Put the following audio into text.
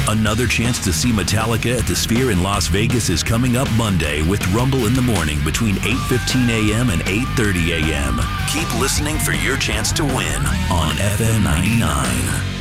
Another chance to see Metallica at the Sphere in Las Vegas is coming up Monday with Rumble in the Morning between 8:15 a.m. and 8:30 a.m. Keep listening for your chance to win on FM 99.